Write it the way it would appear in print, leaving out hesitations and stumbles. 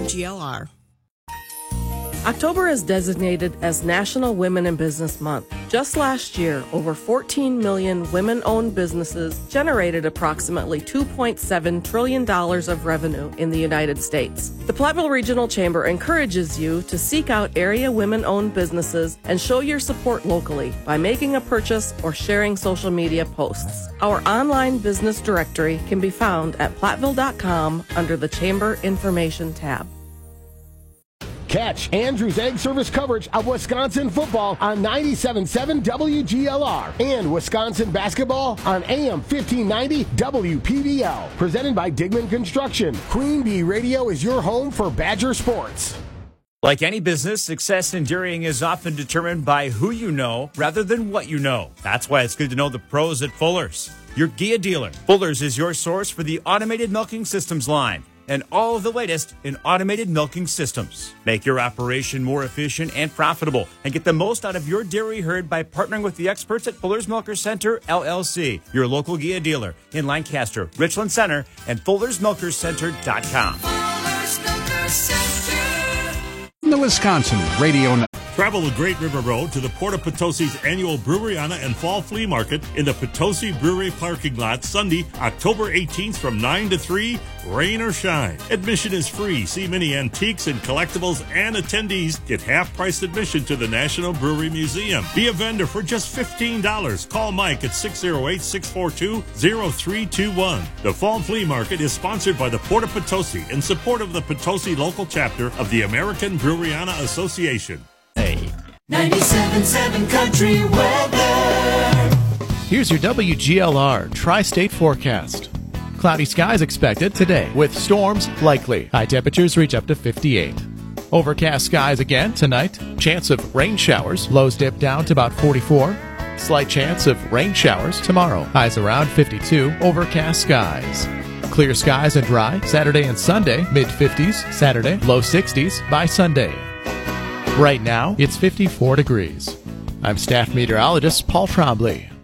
WGLR. October is designated as National Women in Business Month. Just last year, over 14 million women-owned businesses generated approximately $2.7 trillion of revenue in the United States. The Platteville Regional Chamber encourages you to seek out area women-owned businesses and show your support locally by making a purchase or sharing social media posts. Our online business directory can be found at platteville.com under the Chamber Information tab. Catch Andrews Egg Service coverage of Wisconsin football on 97.7 WGLR and Wisconsin basketball on AM 1590 WPVL. Presented by Digman Construction. Queen Bee Radio is your home for Badger sports. Like any business, success in dairying is often determined by who you know rather than what you know. That's why it's good to know the pros at Fuller's, your Gia dealer. Fuller's is your source for the automated milking systems line and all of the latest in automated milking systems. Make your operation more efficient and profitable and get the most out of your dairy herd by partnering with the experts at Fuller's Milker Center, LLC, your local Gia dealer in Lancaster, Richland Center, and FullersMilkersCenter.com. Fuller's Milker Center. The Wisconsin Radio Network. Travel the Great River Road to the Port of Potosi's annual Breweriana and Fall Flea Market in the Potosi Brewery parking lot Sunday, October 18th from 9 to 3, rain or shine. Admission is free. See many antiques and collectibles, and attendees get half-price admission to the National Brewery Museum. Be a vendor for just $15. Call Mike at 608-642-0321. The Fall Flea Market is sponsored by the Port of Potosi in support of the Potosi local chapter of the American Breweriana Association. 97.7 Country Weather. Here's your WGLR Tri-State forecast. Cloudy skies expected today with storms likely. High temperatures reach up to 58. Overcast skies again tonight. Chance of rain showers. Lows dip down to about 44. Slight chance of rain showers tomorrow. Highs around 52. Overcast skies. Clear skies and dry Saturday and Sunday. Mid-50s Saturday. Low 60s by Sunday. Right now, it's 54 degrees. I'm staff meteorologist Paul Trombley.